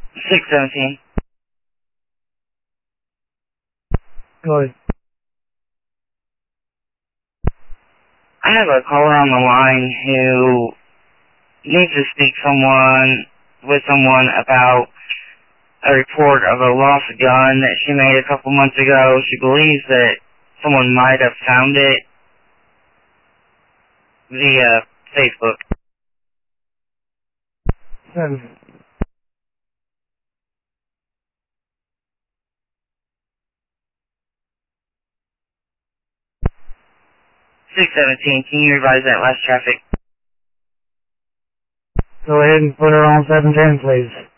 617. Go ahead. I have a caller on the line who needs to speak with someone about a report of a lost gun that she made a couple months ago. She believes that someone might have found it via Facebook. 7. 617, can you revise that last traffic? Go ahead and put her on 710, please.